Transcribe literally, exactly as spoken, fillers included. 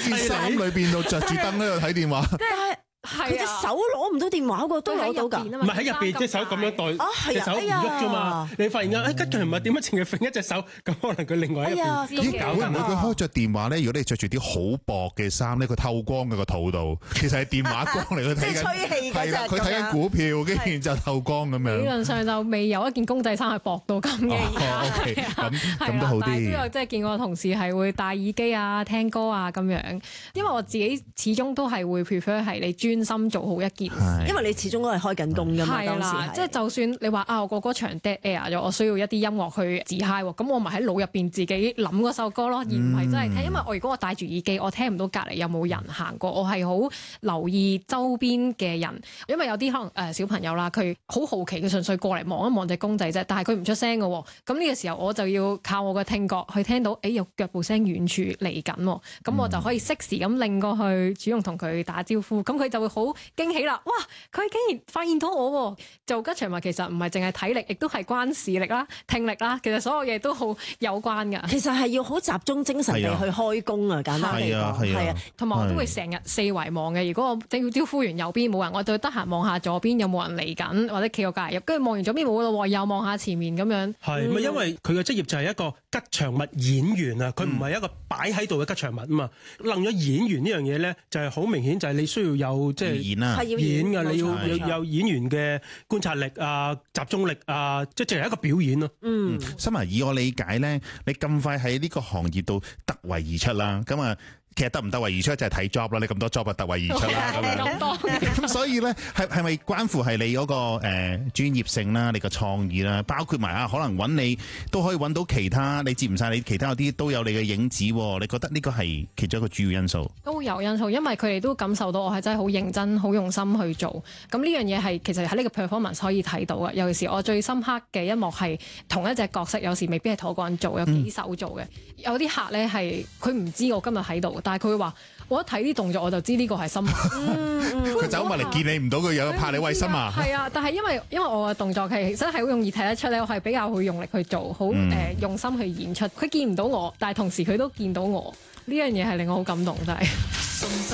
件衫裏邊度着住燈喺度睇電話。 佢隻手攞唔到電話嗰個都攞到㗎， 唔係喺入邊隻手咁樣袋，隻手唔喐啫嘛。你發現啊，誒吉強唔係點解淨係揈一隻手？咁可能佢另外一邊咦搞緊。會唔會佢開着電話咧？如果你着住啲好薄嘅衫咧，佢透光嘅個肚度，其實係電話光嚟。佢睇緊， 即係吹氣嗰隻。 佢睇緊股票，跟住就透光咁樣。 理論上就未有一件公仔衫係薄到咁嘅。 哦 OK，咁咁都好啲。 但係都有即係見過同事係會戴耳機啊、聽歌啊咁樣，因為我自己始終都係會 prefer 係你專心做好一。 因為你始終都係開緊工㗎嘛，當時係即係就算你話啊，我個歌場 dead air 咗，我需要一啲音樂去自 high 喎，咁我咪喺腦入邊自己諗嗰首歌咯，而唔係真係聽。因為我如果我戴住耳機，我聽唔到隔離有冇人行過，我係好留意周邊嘅人，因為有啲可能誒、呃、小朋友啦，佢好好奇，佢純粹過嚟望一望隻公仔啫，但係佢唔出聲嘅喎，咁呢個時候我就要靠我嘅聽覺去聽到，誒、欸、有腳步聲遠處嚟緊喎，咁我就可以適時咁擰過去主動同佢打招呼，咁佢就會好驚喜。哇！佢竟然發現到我喎，做吉祥物其實唔係淨係體力，亦都係關視力啦、聽力啦，其實所有嘢都好有關㗎。 其實係要好集中精神地去開工啊，簡單嚟講。係啊， 同埋我都會成日四圍望嘅。如果我正要招呼完右邊冇人，我就得閒望下左邊有冇人嚟緊，或者企個隔離，跟住望完左邊冇咯，又望下前面咁樣。 係咪因為佢嘅職業就係一個吉祥物演員啊？佢唔係一個擺喺度嘅吉祥物啊嘛。楞咗演員呢樣嘢咧，就係好明顯，就係你需要有即係演啊。 演㗎，你要有有演員嘅觀察力啊、集中力啊，即係淨係一個表演咯。 嗯， 新聞以我理解咧，你咁快喺呢個行業度突圍而出啦，咁啊。其實得唔得圍而出就係睇 job 啦，你咁多 job 啊突圍而出啦咁樣。咁所以咧係係咪關乎係你嗰、那個誒、呃、專業性啦，你個創意啦，包括埋啊可能揾你都可以揾到其他你接唔晒你其他嗰啲都有你嘅影子，你覺得呢個係其中一個主要因素？ 都有因素，因為佢哋都感受到我係真係好認真、好用心去做。咁呢樣嘢係其實喺呢個 performance 可以睇到嘅。尤其是我最深刻嘅一幕係同一隻角色，有時未必係同一個人做，有幾手做嘅。嗯、有啲客咧係佢唔知我今日喺度。但係佢會話：我一睇啲動作我就知呢個係森華。 佢走埋嚟見你唔到，佢有怕你喂森華。 係啊，但係因為因為我嘅動作係真係好容易睇得出咧，我係比較會用力去做，好誒、嗯呃、用心去演出。佢見唔到我，但係同時佢都見到我。呢樣嘢係令我好感動，真係。